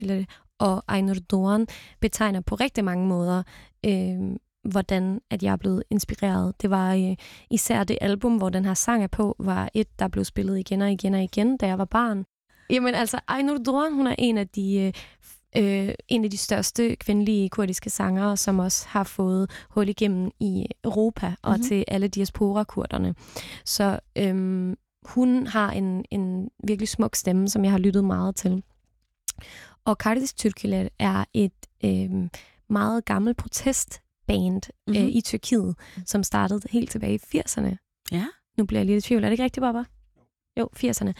Türküleri og Aynur Doğan betegner på rigtig mange måder, hvordan at jeg er blevet inspireret. Det var især det album, hvor den her sang er på, var et, der blev spillet igen og igen og igen, da jeg var barn. Jamen altså, Aynur Doğan, hun er en af de største kvindelige kurdiske sangere, som også har fået hul igennem i Europa og til alle diaspora-kurderne. Så hun har en virkelig smuk stemme, som jeg har lyttet meget til. Og Kardeş Türküleri er et meget gammelt protestband i Tyrkiet, som startede helt tilbage i 80'erne. Ja. Nu bliver jeg lidt i tvivl. Er det ikke rigtigt, Barbara? Jo, 80'erne.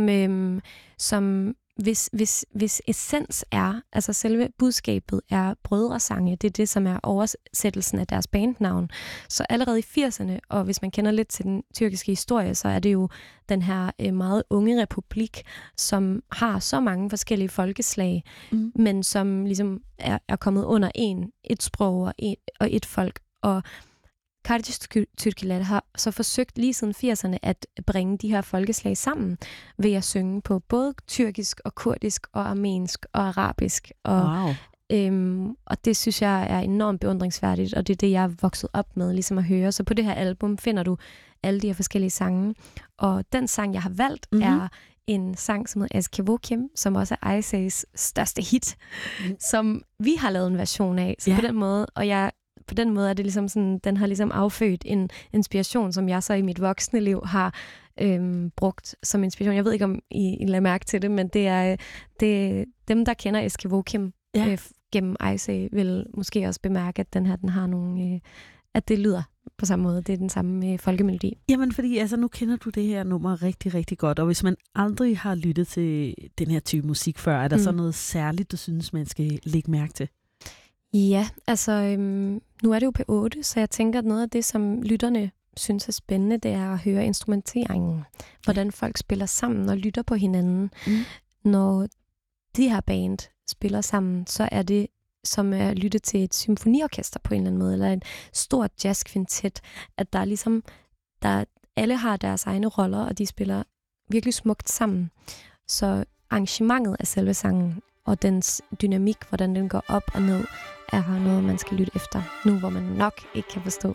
Som hvis essens er, altså selve budskabet er brødresange, det er det, som er oversættelsen af deres bandnavn. Så allerede i 80'erne, og hvis man kender lidt til den tyrkiske historie, så er det jo den her meget unge republik, som har så mange forskellige folkeslag, men som ligesom er kommet under et sprog og et folk. Og Kardeş Türküleri har så forsøgt lige siden 80'erne at bringe de her folkeslag sammen ved at synge på både tyrkisk og kurdisk og armensk og arabisk. Og, og det synes jeg er enormt beundringsværdigt, og det er det, jeg er vokset op med ligesom at høre. Så på det her album finder du alle de her forskellige sange. Og den sang, jeg har valgt, er en sang, som hedder Eski Vokim, som også er Ayse's største hit, som vi har lavet en version af. Så på den måde er det ligesom sådan, den har ligesom affødt en inspiration, som jeg så i mit voksne liv har brugt som inspiration. Jeg ved ikke, om I lader mærke til det, men det er dem, der kender Eski Vokim gennem Ayse, vil måske også bemærke, at den har nogle, at det lyder på samme måde. Det er den samme folkemelodi. Jamen, fordi altså, nu kender du det her nummer rigtig, rigtig godt, og hvis man aldrig har lyttet til den her type musik før, er der så noget særligt, du synes, man skal lægge mærke til? Ja, altså nu er det jo P8, så jeg tænker, at noget af det, som lytterne synes er spændende, det er at høre instrumenteringen. Hvordan folk spiller sammen og lytter på hinanden. Når de her band spiller sammen, så er det som at lytte til et symfoniorkester på en eller anden måde, eller en stor jazzkvintet, at der er ligesom, alle har deres egne roller, og de spiller virkelig smukt sammen. Så arrangementet af selve sangen og dens dynamik, hvordan den går op og ned, er noget, man skal lytte efter, nu hvor man nok ikke kan forstå.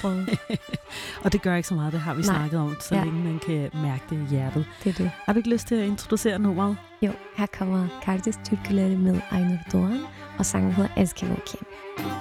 Og det gør ikke så meget, det har vi snakket om, så længe man kan mærke det i hjertet. Det er det. Har du ikke lyst til at introducere nummeret? Jo, her kommer Kardeş Türküleri med Aynur Doğan, og sangen hedder Eski Vokim.